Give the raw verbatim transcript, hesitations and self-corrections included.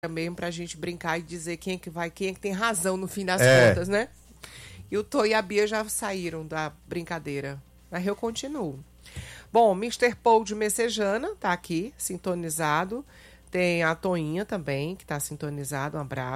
mesmo pra gente brincar e dizer quem é que vai, quem é que tem razão no fim das É. contas, né? E o Tô e a Bia já saíram da brincadeira. Mas eu continuo. Bom, mister Paul de Messejana tá aqui, sintonizado. Tem a Toinha também, que tá sintonizado. Um abraço.